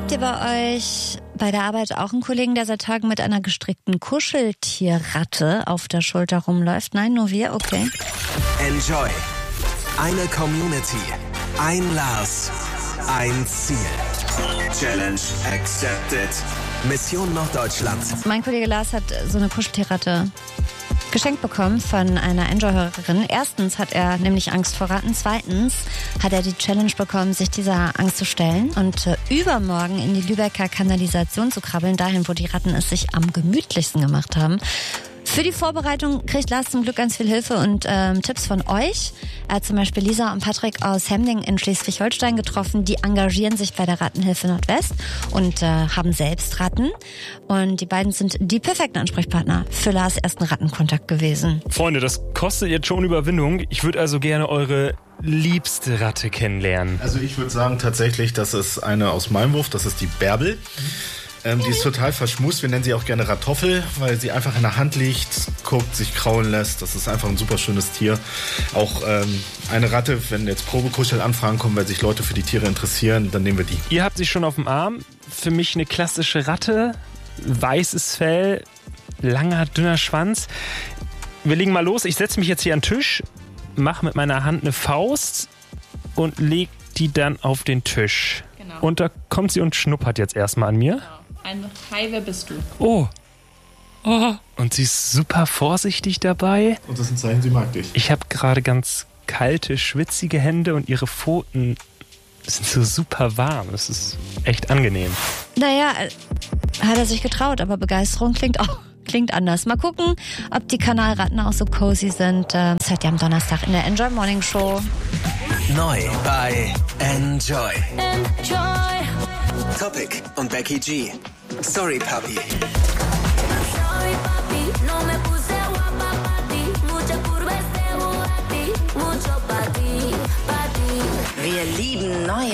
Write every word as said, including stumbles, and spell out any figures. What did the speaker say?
Habt ihr bei euch bei der Arbeit auch einen Kollegen, der seit Tagen mit einer gestrickten Kuscheltierratte auf der Schulter rumläuft? Nein, nur wir? Okay. Enjoy. Eine Community. Ein Lars. Ein Ziel. Challenge accepted. Mission Norddeutschland. Mein Kollege Lars hat so eine Kuscheltierratte geschenkt bekommen von einer Enjoy-Hörerin. Erstens hat er nämlich Angst vor Ratten. Zweitens hat er die Challenge bekommen, sich dieser Angst zu stellen und äh, übermorgen in die Lübecker Kanalisation zu krabbeln, dahin, wo die Ratten es sich am gemütlichsten gemacht haben. Für die Vorbereitung kriegt Lars zum Glück ganz viel Hilfe und ähm, Tipps von euch. Er hat zum Beispiel Lisa und Patrick aus Hemding in Schleswig-Holstein getroffen. Die engagieren sich bei der Rattenhilfe Nordwest und äh, haben selbst Ratten. Und die beiden sind die perfekten Ansprechpartner für Lars ersten Rattenkontakt gewesen. Freunde, das kostet jetzt schon Überwindung. Ich würde also gerne eure liebste Ratte kennenlernen. Also ich würde sagen tatsächlich, das ist eine aus meinem Wurf, das ist die Bärbel. Ähm, die ist total verschmust. Wir nennen sie auch gerne Rattoffel, weil sie einfach in der Hand liegt, guckt, sich kraulen lässt. Das ist einfach ein super schönes Tier. Auch ähm, eine Ratte, wenn jetzt Probekuschel-Anfragen kommen, weil sich Leute für die Tiere interessieren, dann nehmen wir die. Ihr habt sie schon auf dem Arm. Für mich eine klassische Ratte. Weißes Fell, langer, dünner Schwanz. Wir legen mal los. Ich setze mich jetzt hier an den Tisch, mache mit meiner Hand eine Faust und leg die dann auf den Tisch. Genau. Und da kommt sie und schnuppert jetzt erstmal an mir. Genau. Ein Hi, wer bist du? Oh. Oh. Und sie ist super vorsichtig dabei. Und das ist ein Zeichen, sie mag dich. Ich habe gerade ganz kalte, schwitzige Hände und ihre Pfoten sind so super warm. Das ist echt angenehm. Naja, hat er sich getraut, aber Begeisterung klingt auch klingt anders. Mal gucken, ob die Kanalratten auch so cozy sind. Das hört ihr am Donnerstag in der Enjoy Morning Show. Neu bei Enjoy. Enjoy. Topic und Becky G. Sorry, Papi. Sorry, papi, no me puse guapa pa' ti. Mucha curva, este Bugatti. Mucho pa' ti, pa' ti. Wir lieben neue